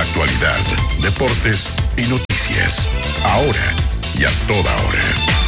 Actualidad, deportes y noticias. Ahora y a toda hora.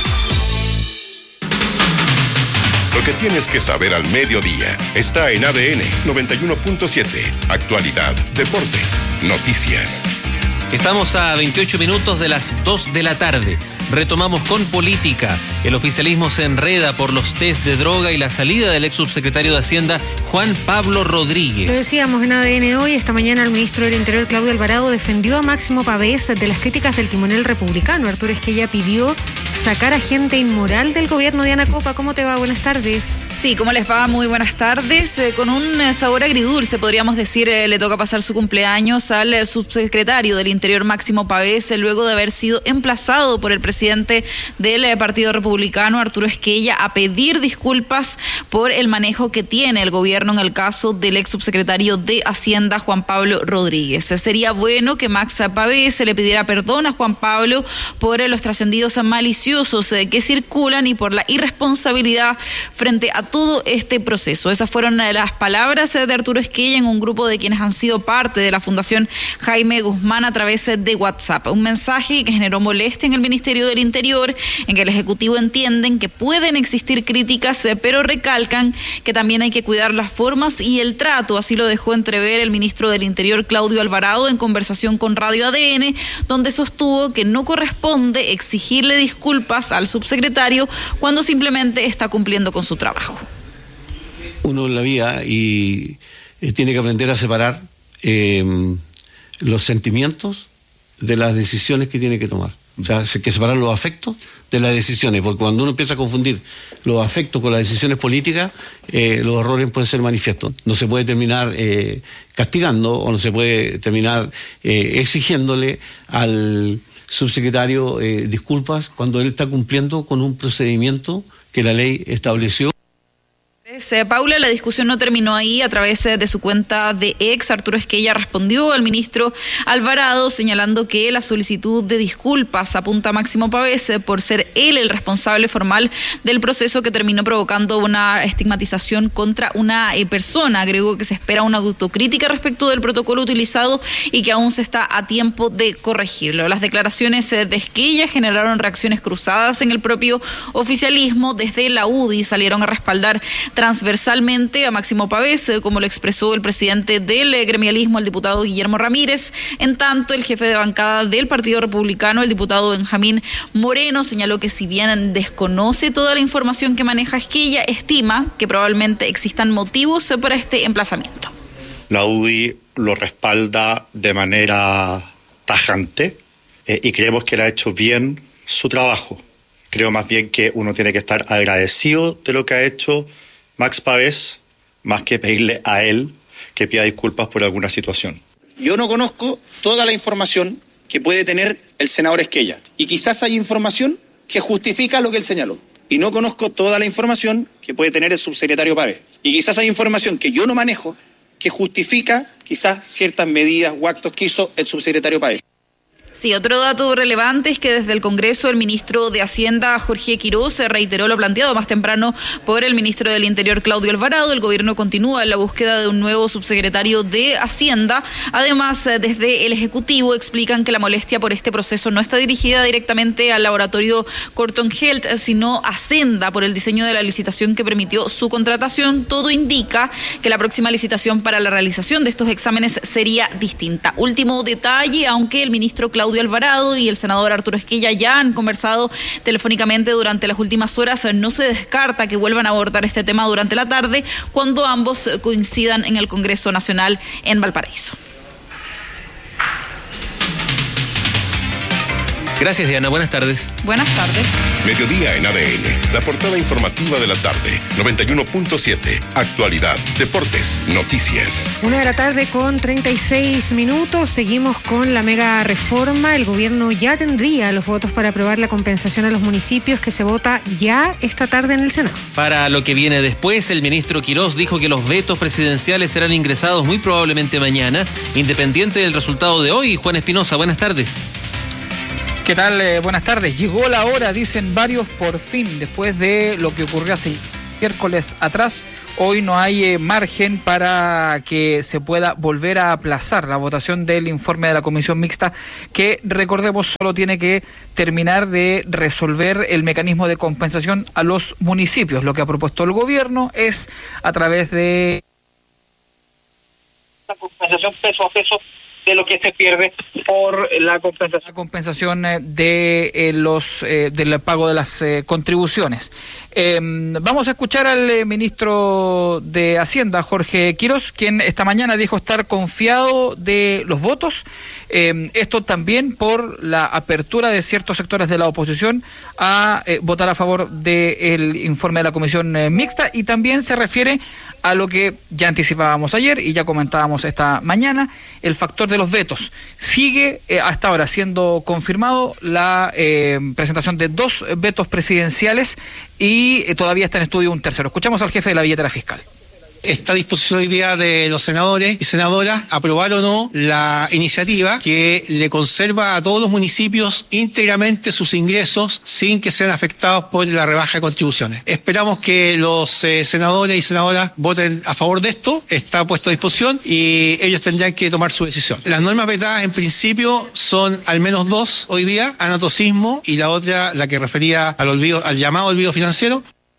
Lo que tienes que saber al mediodía está en ADN 91.7. Actualidad, deportes, noticias. Estamos a 28 minutos de las 2 de la tarde. Retomamos con política. El oficialismo se enreda por los test de droga y la salida del ex subsecretario de Hacienda, Juan Pablo Rodríguez. Lo decíamos en ADN hoy. Esta mañana el ministro del Interior, Claudio Alvarado, defendió a Máximo Pavés de las críticas del timonel republicano. Arturo Esquella pidió sacar a gente inmoral del gobierno. Diana Copa, ¿cómo te va? Buenas tardes. Sí, ¿cómo les va? Muy buenas tardes. Con un sabor agridulce, podríamos decir, le toca pasar su cumpleaños al subsecretario del Interior, Máximo Pavés, luego de haber sido emplazado por el presidente del Partido Republicano, Arturo Esquella, a pedir disculpas por el manejo que tiene el gobierno en el caso del ex subsecretario de Hacienda, Juan Pablo Rodríguez. Sería bueno que Max Pavés le pidiera perdón a Juan Pablo por los trascendidos maliciosos que circulan y por la irresponsabilidad frente a todo este proceso. Esas fueron las palabras de Arturo Esquella en un grupo de quienes han sido parte de la Fundación Jaime Guzmán a través de WhatsApp. Un mensaje que generó molestia en el Ministerio del Interior, en que el Ejecutivo entienden que pueden existir críticas, pero recalcan que también hay que cuidar las formas y el trato. Así lo dejó entrever el ministro del Interior, Claudio Alvarado, en conversación con Radio ADN, donde sostuvo que no corresponde exigirle disculpas al subsecretario cuando simplemente está cumpliendo con su trabajo. Uno en la vida y tiene que aprender a separar los sentimientos de las decisiones que tiene que tomar. O sea, hay que separar los afectos de las decisiones, porque cuando uno empieza a confundir los afectos con las decisiones políticas, los errores pueden ser manifiestos. No se puede terminar castigando o no se puede terminar exigiéndole al subsecretario disculpas cuando él está cumpliendo con un procedimiento que la ley estableció. Paula, la discusión no terminó ahí. A través de su cuenta de ex, Arturo Esquella respondió al ministro Alvarado señalando que la solicitud de disculpas apunta a Máximo Pavés por ser él el responsable formal del proceso que terminó provocando una estigmatización contra una persona. Agregó que se espera una autocrítica respecto del protocolo utilizado y que aún se está a tiempo de corregirlo. Las declaraciones de Esquella generaron reacciones cruzadas en el propio oficialismo. Desde la UDI salieron a respaldar transversalmente a Máximo Pavés, como lo expresó el presidente del gremialismo, el diputado Guillermo Ramírez. En tanto, el jefe de bancada del Partido Republicano, el diputado Benjamín Moreno, señaló que si bien desconoce toda la información que maneja Esquella, estima que probablemente existan motivos para este emplazamiento. La UDI lo respalda de manera tajante y creemos que él ha hecho bien su trabajo. Creo más bien que uno tiene que estar agradecido de lo que ha hecho Max Pavés, más que pedirle a él que pida disculpas por alguna situación. Yo no conozco toda la información que puede tener el senador Esquella, y quizás hay información que justifica lo que él señaló, y no conozco toda la información que puede tener el subsecretario Pavés, y quizás hay información que yo no manejo que justifica quizás ciertas medidas o actos que hizo el subsecretario Pavés. Sí, otro dato relevante es que desde el Congreso el ministro de Hacienda, Jorge Quiroz, reiteró lo planteado más temprano por el ministro del Interior, Claudio Alvarado. El gobierno continúa en la búsqueda de un nuevo subsecretario de Hacienda. Además, desde el Ejecutivo explican que la molestia por este proceso no está dirigida directamente al laboratorio Corton Health, sino a Senda por el diseño de la licitación que permitió su contratación. Todo indica que la próxima licitación para la realización de estos exámenes sería distinta. Último detalle, aunque el ministro Claudio Alvarado y el senador Arturo Esquella ya han conversado telefónicamente durante las últimas horas, no se descarta que vuelvan a abordar este tema durante la tarde cuando ambos coincidan en el Congreso Nacional en Valparaíso. Gracias, Diana. Buenas tardes. Buenas tardes. Mediodía en ADN, la portada informativa de la tarde, 91.7, actualidad, deportes, noticias. 1:36 p.m, seguimos con la mega reforma. El gobierno ya tendría los votos para aprobar la compensación a los municipios que se vota ya esta tarde en el Senado. Para lo que viene después, el ministro Quiroz dijo que los vetos presidenciales serán ingresados muy probablemente mañana, independiente del resultado de hoy. Juan Espinosa, buenas tardes. ¿Qué tal? Buenas tardes. Llegó la hora, dicen varios, por fin, después de lo que ocurrió hace miércoles atrás, hoy no hay margen para que se pueda volver a aplazar la votación del informe de la comisión mixta, que recordemos solo tiene que terminar de resolver el mecanismo de compensación a los municipios. Lo que ha propuesto el gobierno es a través de la compensación peso a peso de lo que se pierde por la compensación del pago de las contribuciones. Vamos a escuchar al ministro de Hacienda, Jorge Quiroz, quien esta mañana dijo estar confiado de los votos. Esto también por la apertura de ciertos sectores de la oposición a votar a favor del informe de la comisión mixta, y también se refiere a lo que ya anticipábamos ayer y ya comentábamos esta mañana, el factor de los vetos. Sigue hasta ahora siendo confirmado la presentación de 2 vetos presidenciales y todavía está en estudio un tercero. Escuchamos al jefe de la billetera fiscal. Está a disposición hoy día de los senadores y senadoras aprobar o no la iniciativa que le conserva a todos los municipios íntegramente sus ingresos sin que sean afectados por la rebaja de contribuciones. Esperamos que los senadores y senadoras voten a favor de esto. Está puesto a disposición y ellos tendrán que tomar su decisión. Las normas vetadas en principio son al menos 2 hoy día: anatocismo y la otra, la que refería al llamado olvido financiero.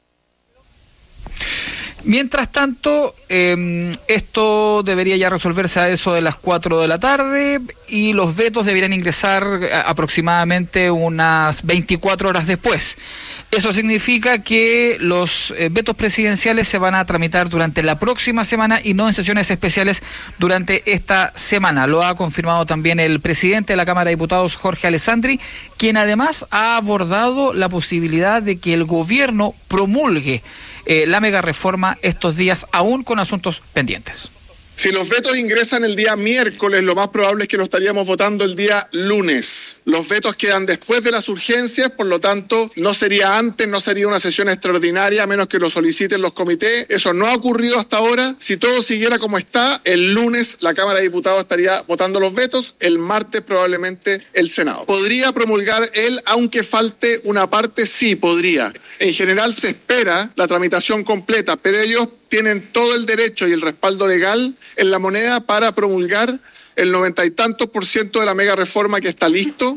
Mientras tanto, esto debería ya resolverse a eso de las 4 de la tarde y los vetos deberían ingresar aproximadamente unas 24 horas después. Eso significa que los vetos presidenciales se van a tramitar durante la próxima semana y no en sesiones especiales durante esta semana. Lo ha confirmado también el presidente de la Cámara de Diputados, Jorge Alessandri, quien además ha abordado la posibilidad de que el gobierno promulgue la mega reforma estos días, aún con asuntos pendientes. Si los vetos ingresan el día miércoles, lo más probable es que lo estaríamos votando el día lunes. Los vetos quedan después de las urgencias, por lo tanto, no sería antes, no sería una sesión extraordinaria, a menos que lo soliciten los comités. Eso no ha ocurrido hasta ahora. Si todo siguiera como está, el lunes la Cámara de Diputados estaría votando los vetos, el martes probablemente el Senado. ¿Podría promulgar él, aunque falte una parte? Sí, podría. En general se espera la tramitación completa, pero ellos tienen todo el derecho y el respaldo legal en la moneda para promulgar el 90 y tantos % de la mega reforma que está listo.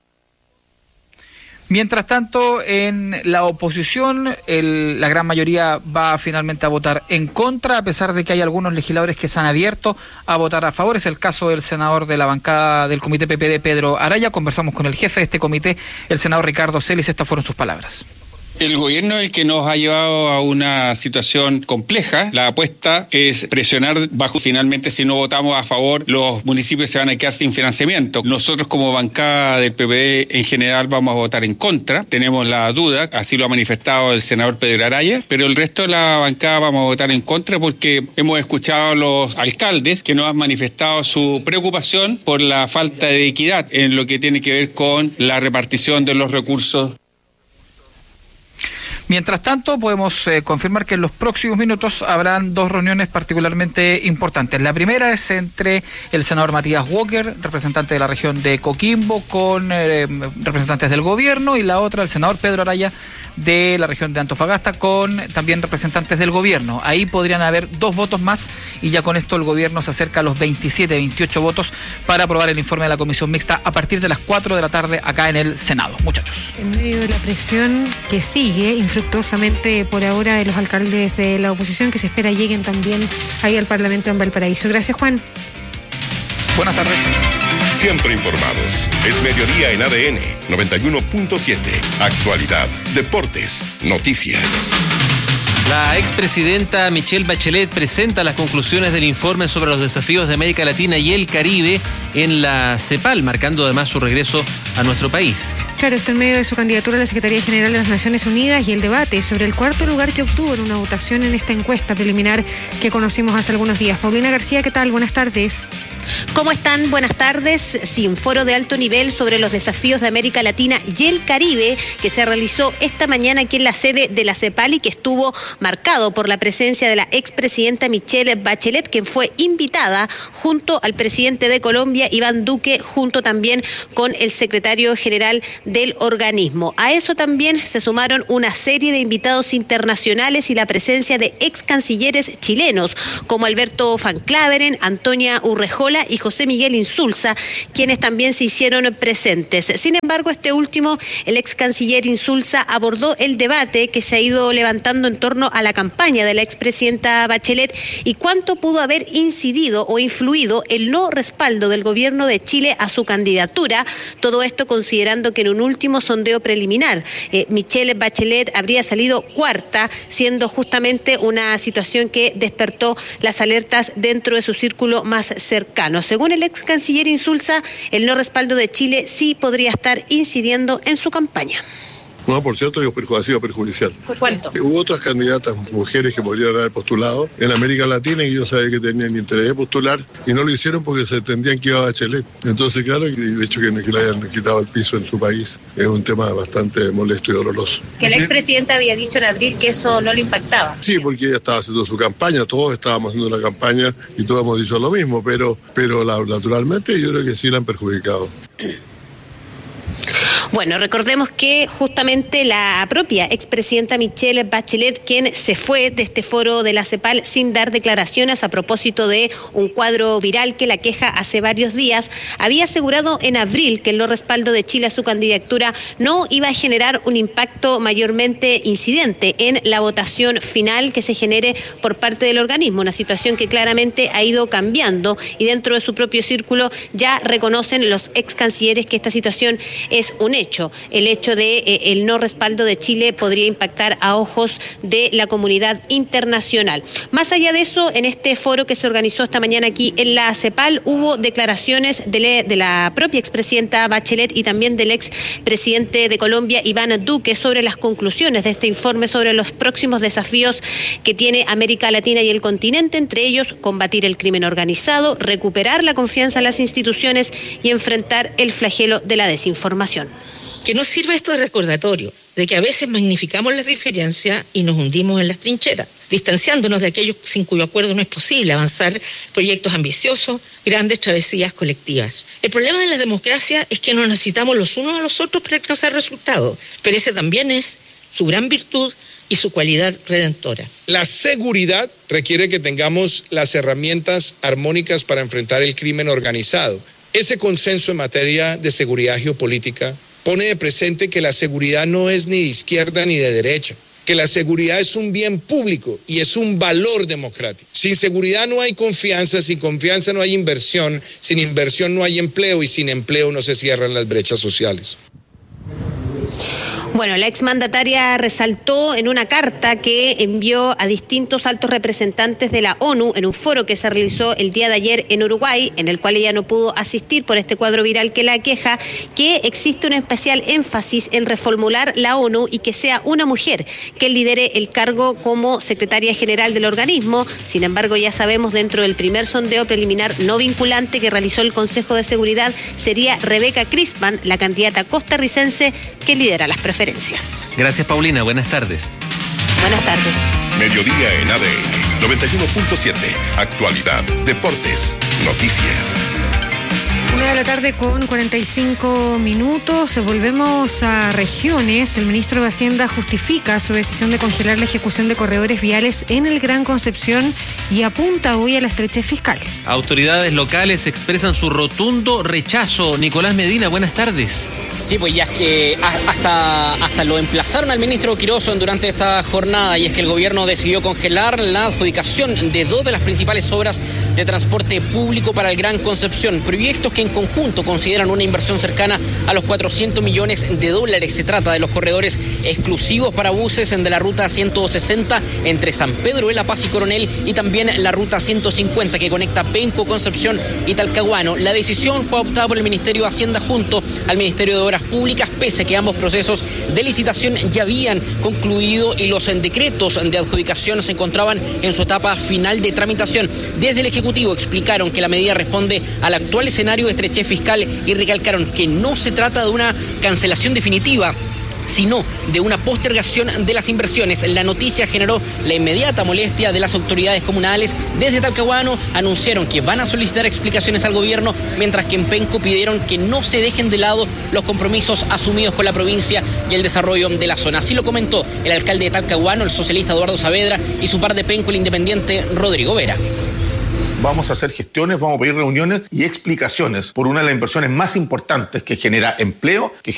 Mientras tanto, en la oposición, la gran mayoría va finalmente a votar en contra, a pesar de que hay algunos legisladores que se han abierto a votar a favor. Es el caso del senador de la bancada del Comité PPD, Pedro Araya. Conversamos con el jefe de este comité, el senador Ricardo Celis. Estas fueron sus palabras. El gobierno es el que nos ha llevado a una situación compleja. La apuesta es presionar bajo. Finalmente, si no votamos a favor, los municipios se van a quedar sin financiamiento. Nosotros, como bancada del PPD, en general vamos a votar en contra. Tenemos la duda, así lo ha manifestado el senador Pedro Araya, pero el resto de la bancada vamos a votar en contra porque hemos escuchado a los alcaldes que nos han manifestado su preocupación por la falta de equidad en lo que tiene que ver con la repartición de los recursos. Mientras tanto, podemos confirmar que en los próximos minutos habrán 2 reuniones particularmente importantes. La primera es entre el senador Matías Walker, representante de la región de Coquimbo, con representantes del gobierno, y la otra, el senador Pedro Araya, de la región de Antofagasta, con también representantes del gobierno. Ahí podrían haber 2 votos más y ya con esto el gobierno se acerca a los 27, 28 votos para aprobar el informe de la comisión mixta a partir de las 4 de la tarde acá en el Senado. Muchachos. En medio de la presión que sigue infructuosamente por ahora de los alcaldes de la oposición, que se espera lleguen también ahí al Parlamento en Valparaíso. Gracias, Juan. Buenas tardes. Siempre informados. Es mediodía en ADN 91.7. Actualidad, deportes, noticias. La expresidenta Michelle Bachelet presenta las conclusiones del informe sobre los desafíos de América Latina y el Caribe en la CEPAL, marcando además su regreso a nuestro país. Claro, esto en medio de su candidatura a la Secretaría General de las Naciones Unidas y el debate sobre el 4º lugar que obtuvo en una votación en esta encuesta preliminar que conocimos hace algunos días. Paulina García, ¿qué tal? Buenas tardes. ¿Cómo están? Buenas tardes. Sí, un foro de alto nivel sobre los desafíos de América Latina y el Caribe que se realizó esta mañana aquí en la sede de la CEPAL y que estuvo marcado por la presencia de la expresidenta Michelle Bachelet, quien fue invitada junto al presidente de Colombia, Iván Duque, junto también con el secretario secretario general del organismo. A eso también se sumaron una serie de invitados internacionales y la presencia de ex cancilleres chilenos como Alberto Van Claveren, Antonia Urrejola y José Miguel Insulza, quienes también se hicieron presentes. Sin embargo, este último, el ex canciller Insulza, abordó el debate que se ha ido levantando en torno a la campaña de la expresidenta Bachelet y cuánto pudo haber incidido o influido el no respaldo del gobierno de Chile a su candidatura. Todo esto considerando que en un último sondeo preliminar, Michelle Bachelet habría salido cuarta, siendo justamente una situación que despertó las alertas dentro de su círculo más cercano. Según el ex canciller Insulza, el no respaldo de Chile sí podría estar incidiendo en su campaña. No, por cierto, ha sido perjudicial. ¿Por cuánto? Hubo otras candidatas, mujeres que podrían haber postulado en América Latina y yo sabía que tenían interés de postular y no lo hicieron porque se entendían que iba a Bachelet. Entonces, claro, y de hecho que le hayan quitado el piso en su país es un tema bastante molesto y doloroso. Que el expresidente había dicho en abril que eso no le impactaba. Sí, porque ella estaba haciendo su campaña, todos estábamos haciendo la campaña y todos hemos dicho lo mismo, pero naturalmente yo creo que sí la han perjudicado. Bueno, recordemos que justamente la propia expresidenta Michelle Bachelet, quien se fue de este foro de la CEPAL sin dar declaraciones a propósito de un cuadro viral que la queja hace varios días, había asegurado en abril que el no respaldo de Chile a su candidatura no iba a generar un impacto mayormente incidente en la votación final que se genere por parte del organismo, una situación que claramente ha ido cambiando y dentro de su propio círculo ya reconocen los ex cancilleres que esta situación es un hecho. El hecho de el no respaldo de Chile podría impactar a ojos de la comunidad internacional. Más allá de eso, en este foro que se organizó esta mañana aquí en la CEPAL, hubo declaraciones de la propia expresidenta Bachelet y también del expresidente de Colombia, Iván Duque, sobre las conclusiones de este informe sobre los próximos desafíos que tiene América Latina y el continente, entre ellos combatir el crimen organizado, recuperar la confianza en las instituciones y enfrentar el flagelo de la desinformación. Que nos sirva esto de recordatorio de que a veces magnificamos las diferencias y nos hundimos en las trincheras, distanciándonos de aquellos sin cuyo acuerdo no es posible avanzar proyectos ambiciosos, grandes travesías colectivas. El problema de la democracia es que nos necesitamos los unos a los otros para alcanzar resultados, pero ese también es su gran virtud y su cualidad redentora. La seguridad requiere que tengamos las herramientas armónicas para enfrentar el crimen organizado. Ese consenso en materia de seguridad geopolítica pone de presente que la seguridad no es ni de izquierda ni de derecha, que la seguridad es un bien público y es un valor democrático. Sin seguridad no hay confianza, sin confianza no hay inversión, sin inversión no hay empleo y sin empleo no se cierran las brechas sociales. Bueno, la exmandataria resaltó en una carta que envió a distintos altos representantes de la ONU en un foro que se realizó el día de ayer en Uruguay, en el cual ella no pudo asistir por este cuadro viral que la aqueja, que existe un especial énfasis en reformular la ONU y que sea una mujer que lidere el cargo como secretaria general del organismo. Sin embargo, ya sabemos, dentro del primer sondeo preliminar no vinculante que realizó el Consejo de Seguridad, sería Rebeca Crisman, la candidata costarricense que lidera las preferencias. Gracias, Paulina. Buenas tardes. Buenas tardes. Mediodía en ADN 91.7. Actualidad, deportes, noticias. 1:00 con 45 minutos. Volvemos a regiones. El ministro de Hacienda justifica su decisión de congelar la ejecución de corredores viales en el Gran Concepción y apunta hoy a la estrechez fiscal. Autoridades locales expresan su rotundo rechazo. Nicolás Medina, buenas tardes. Sí, pues ya es que hasta lo emplazaron al ministro Quirós durante esta jornada, y es que el gobierno decidió congelar la adjudicación de 2 de las principales obras de transporte público para el Gran Concepción, proyectos que en conjunto consideran una inversión cercana a los $400 millones. Se trata de los corredores exclusivos para buses de la ruta 160 entre San Pedro de La Paz y Coronel, y también la ruta 150 que conecta Penco, Concepción y Talcahuano. La decisión fue adoptada por el Ministerio de Hacienda junto al Ministerio de Obras Públicas, pese a que ambos procesos de licitación ya habían concluido y los decretos de adjudicación se encontraban en su etapa final de tramitación. Desde el Ejecutivo explicaron que la medida responde al actual escenario de estrechez fiscal y recalcaron que no se trata de una cancelación definitiva sino de una postergación de las inversiones. La noticia generó la inmediata molestia de las autoridades comunales. Desde Talcahuano anunciaron que van a solicitar explicaciones al gobierno, mientras que en Penco pidieron que no se dejen de lado los compromisos asumidos con la provincia y el desarrollo de la zona. Así lo comentó el alcalde de Talcahuano, el socialista Eduardo Saavedra, y su par de Penco, el independiente Rodrigo Vera. Vamos a hacer gestiones, vamos a pedir reuniones y explicaciones por una de las inversiones más importantes que genera empleo, que